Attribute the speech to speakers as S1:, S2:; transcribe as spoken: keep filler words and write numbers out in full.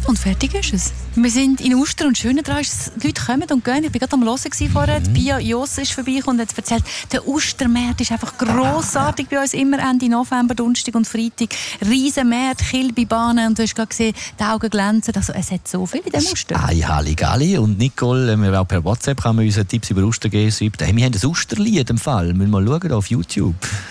S1: und fertig ist es. Wir sind in Uster und Schönendrah. Die Leute kommen und gehen. Ich war gerade am Hören vorher. Mhm. Pia Joss ist vorbeigekommen und hat erzählt, der Ostermarkt ist einfach grossartig bei uns. Immer Ende November, Donnerstag und Freitag. Riesenmarkt, Kilbibahnen. Und du hast gerade gesehen, die Augen glänzen. Also, es hat so viel in dem Oster.
S2: Ah, Halligalli. Und Nicole, wir auch per WhatsApp kann man uns Tipps über Oster geben. Hey, wir haben ein Osterlied im Fall. Wir müssen mal schauen auf YouTube.